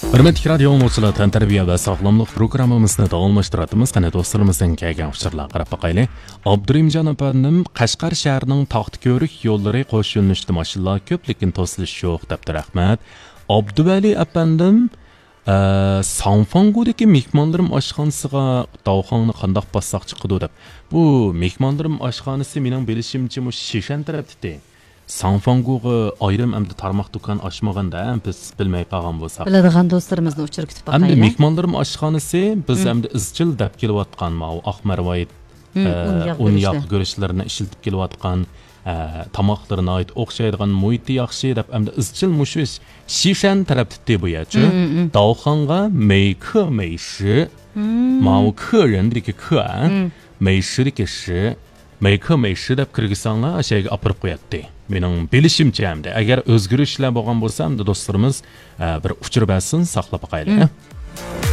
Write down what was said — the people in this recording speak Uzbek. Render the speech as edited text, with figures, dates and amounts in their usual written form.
Hürmetli radio muhsulot tarbiya va sog'lomlik programmamizni davomlashtiramiz. Qani do'stlarimizdan kelgan uchurlar qarab boqaylik. Abdurimjon apandim Qashqar shahrining Taxtko'rik yo'llari qo'sh yo'nalishli mashinalar ko'p, lekin to'silish yo'q debdi. Rahmat. Abduvali apandim Sanfangudagi mehmonlarim oshxonasiga davxonni qandoq bossak chiqdi deb. Bu mehmonlarim oshxonasi mening bilishimcha mush Shishan tarafda. Sanfanguga ayrim amdi tarmoq do'kon ochmaganda biz bilmay qolgan bo'lsak. Biladigan do'stlarimizni uchir kutib boqaylik. Amdi mehmonlarim oshxonasi biz amdi izchil deb kelayotgan ma Ahmarvoyit un yog' go'rishlarini ishiltib kelayotgan tamoqlarına ait o'xshaydigan muhiti yaxshi deb amdi izchil mushish Shishan tarafda bo'yachi. Davxonga meyke meyshi ma o 客人的客美食的食 Meyke meyshi deb kirgisanlar ashayga apirib qo'yadi. Mening bilishimcha hamda agar o'zgarishlar bo'lgan bo'lsa, do'stlarimiz bir uchur basin saqlab qo'yaylik.